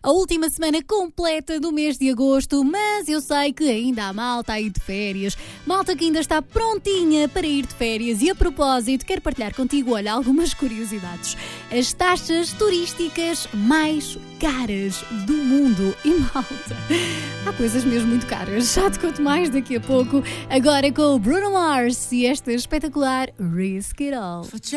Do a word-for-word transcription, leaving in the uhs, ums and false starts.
a última semana completa do mês de agosto, mas eu sei que ainda há malta a ir de férias, malta que ainda está prontinha para ir de férias e a propósito quero partilhar contigo, olha, algumas curiosidades. As taxas turísticas mais caras do mundo e malta. Há coisas mesmo muito caras, já te conto mais daqui a pouco, agora com o Bruno Mars e esta espetacular Risk It All.